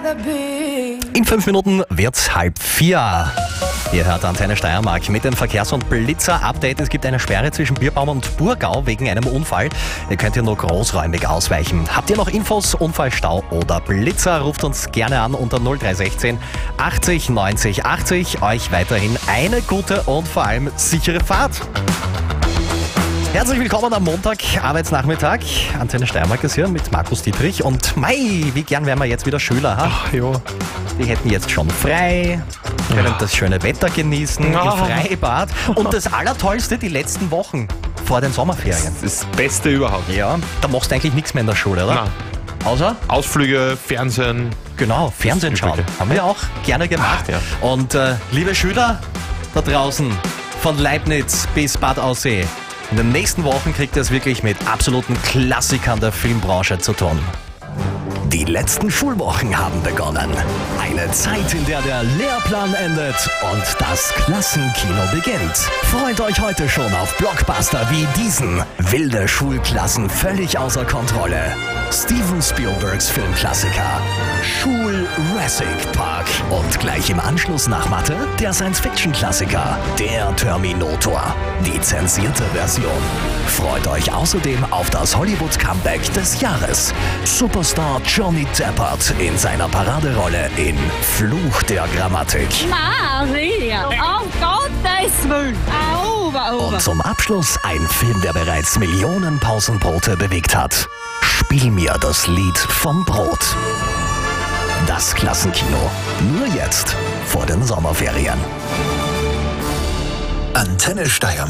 In 5 Minuten wird's 3:30. Ihr hört Antenne Steiermark mit dem Verkehrs- und Blitzer-Update. Es gibt eine Sperre zwischen Bierbaum und Burgau wegen einem Unfall. Ihr könnt hier nur großräumig ausweichen. Habt ihr noch Infos, Unfall, Stau oder Blitzer? Ruft uns gerne an unter 0316 80 90 80. Euch weiterhin eine gute und vor allem sichere Fahrt. Herzlich willkommen am Montag, Arbeitsnachmittag. Antenne Steiermark ist hier mit Markus Dietrich. Und Mai, wie gern wären wir jetzt wieder Schüler, ha? Ach ja. Die hätten jetzt schon frei, können das schöne Wetter genießen, im Freibad. Und das Allertollste, die letzten Wochen vor den Sommerferien. Das Beste überhaupt. Ja, da machst du eigentlich nichts mehr in der Schule, oder? Nein. Außer? Ausflüge, Fernsehen. Genau, Fernsehen schauen. Übliche. Haben wir auch gerne gemacht. Ja. Und liebe Schüler da draußen, von Leibniz bis Bad Aussee, in den nächsten Wochen kriegt ihr es wirklich mit absoluten Klassikern der Filmbranche zu tun. Die letzten Schulwochen haben begonnen. Eine Zeit, in der der Lehrplan endet und das Klassenkino beginnt. Freut euch heute schon auf Blockbuster wie diesen. Wilde Schulklassen völlig außer Kontrolle. Steven Spielbergs Filmklassiker Schul-Jurassic Park. Und gleich im Anschluss nach Mathe der Science-Fiction-Klassiker Der Terminator. Die zensierte Version. Freut euch außerdem auf das Hollywood-Comeback des Jahres. Superstar Johnny Deppert in seiner Paraderolle in Fluch der Grammatik. Maria, um Gottes Willen. Und zum Abschluss ein Film, der bereits Millionen Pausenbrote bewegt hat. Spiel mir das Lied vom Brot. Das Klassenkino. Nur jetzt vor den Sommerferien. Antenne Steiermark.